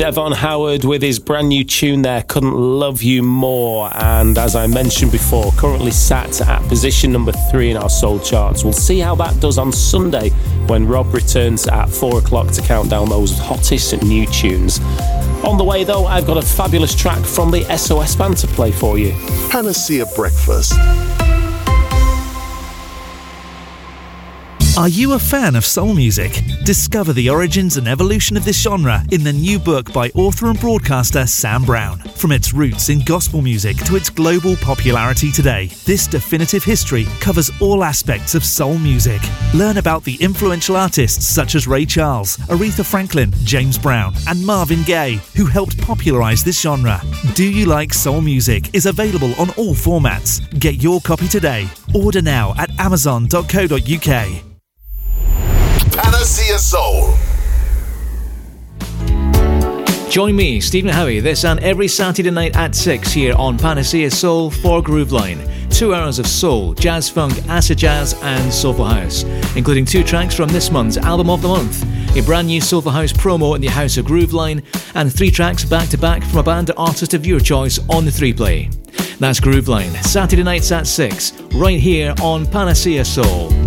Devon Howard with his brand new tune there, Couldn't Love You More. And as I mentioned before, currently sat at position number 3 in our soul charts. We'll see how that does on Sunday when Rob returns at 4 o'clock to count down those hottest new tunes. On the way though, I've got a fabulous track from the SOS Band to play for you. Panacea Breakfast. Are you a fan of soul music? Discover the origins and evolution of this genre in the new book by author and broadcaster Sam Brown. From its roots in gospel music to its global popularity today, this definitive history covers all aspects of soul music. Learn about the influential artists such as Ray Charles, Aretha Franklin, James Brown and Marvin Gaye, who helped popularize this genre. Do You Like Soul Music is available on all formats. Get your copy today. Order now at amazon.co.uk. Panacea Soul. Join me, Stephen Howie, this and every Saturday night at 6 here on Panacea Soul for Grooveline. 2 hours of soul, jazz funk, acid jazz and soulful house, including 2 tracks from this month's Album of the Month, a brand new soulful house promo in the House of Grooveline, and 3 tracks back to back from a band or artist of your choice on the 3-play. That's Grooveline, Saturday nights at 6, right here on Panacea Soul.